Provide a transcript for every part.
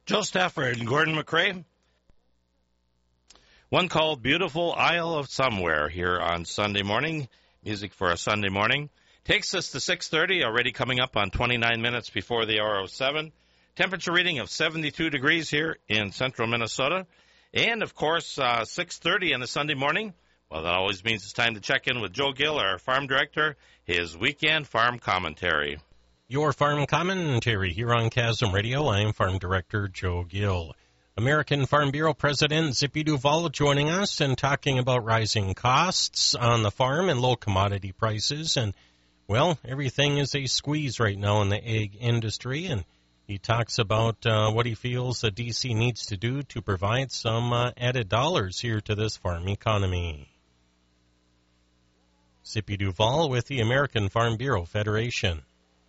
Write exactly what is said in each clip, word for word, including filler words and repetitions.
Joe Stafford and Gordon McRae. One called Beautiful Isle of Somewhere here on Sunday morning. Music for a Sunday morning. Takes us to six thirty, already coming up on twenty-nine minutes before the hour of seven. Temperature reading of seventy-two degrees here in central Minnesota. And, of course, uh, six thirty on a Sunday morning. Well, that always means it's time to check in with Joe Gill, our farm director, his weekend farm commentary. Your farm commentary here on Chasm Radio. I am Farm Director Joe Gill. American Farm Bureau President Zippy Duval joining us and talking about rising costs on the farm and low commodity prices. And, well, everything is a squeeze right now in the egg industry. And he talks about uh, what he feels the D C needs to do to provide some uh, added dollars here to this farm economy. Zippy Duval with the American Farm Bureau Federation.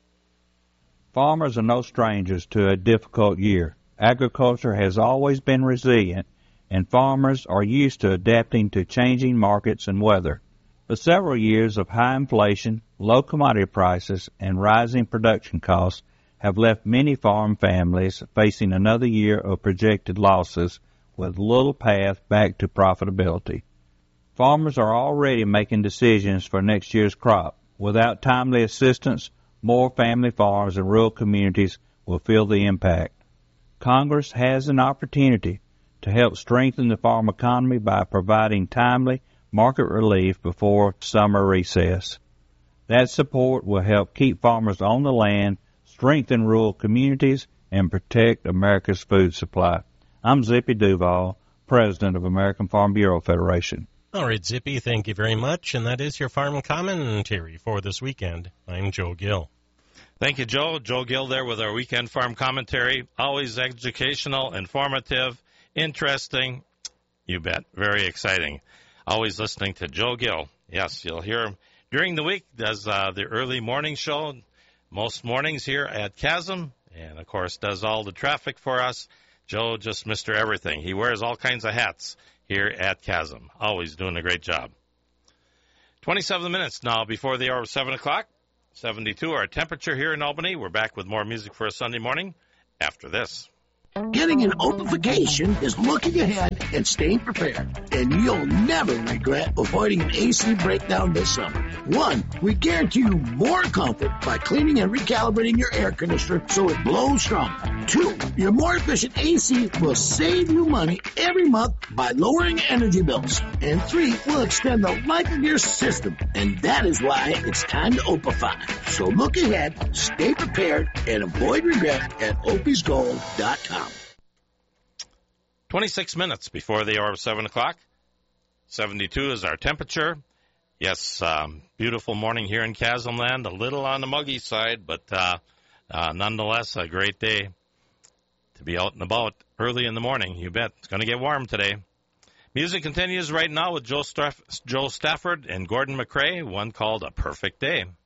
Farmers are no strangers to a difficult year. Agriculture has always been resilient, and farmers are used to adapting to changing markets and weather. But several years of high inflation, low commodity prices, and rising production costs have left many farm families facing another year of projected losses with little path back to profitability. Farmers are already making decisions for next year's crop. Without timely assistance, more family farms and rural communities will feel the impact. Congress has an opportunity to help strengthen the farm economy by providing timely market relief before summer recess. That support will help keep farmers on the land, strengthen rural communities, and protect America's food supply. I'm Zippy Duval, President of American Farm Bureau Federation. All right, Zippy, thank you very much. And that is your farm commentary for this weekend. I'm Joe Gill. Thank you, Joe. Joe Gill there with our weekend farm commentary. Always educational, informative, interesting. You bet. Very exciting. Always listening to Joe Gill. Yes, you'll hear him during the week. Does uh, the early morning show most mornings here at Chasm. And, of course, does all the traffic for us. Joe, just Mister Everything. He wears all kinds of hats here at Chasm. Always doing a great job. twenty-seven minutes now before the hour of seven o'clock. seventy-two, our temperature here in Albany. We're back with more music for a Sunday morning after this. Getting an Opification is looking ahead and staying prepared, and you'll never regret avoiding an A C breakdown this summer. One, we guarantee you more comfort by cleaning and recalibrating your air conditioner so it blows stronger. Two, your more efficient A C will save you money every month by lowering energy bills. And three, will extend the life of your system, and that is why it's time to Opify. So look ahead, stay prepared, and avoid regret at opis gold dot com. twenty-six minutes before the hour of seven o'clock. seventy-two is our temperature. Yes, um, beautiful morning here in Chasmland. A little on the muggy side, but uh, uh, nonetheless a great day to be out and about early in the morning. You bet. It's going to get warm today. Music continues right now with Joe, Staff- Joe Stafford and Gordon McRae, one called A Perfect Day.